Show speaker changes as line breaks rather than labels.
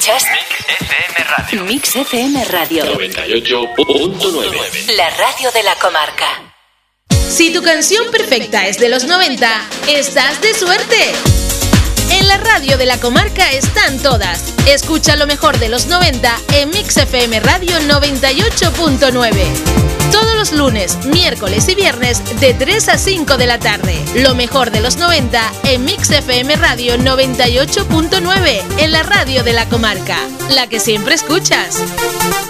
Escuchas Mix FM Radio
98.9.
La radio de la comarca.
Si tu canción perfecta es de los 90, estás de suerte. En la radio de la comarca están todas. Escucha lo mejor de los 90 en Mix FM Radio 98.9. Todos los lunes, miércoles y viernes de 3 a 5 de la tarde. Lo mejor de los 90 en Mix FM Radio 98.9 en la radio de la comarca. La que siempre escuchas.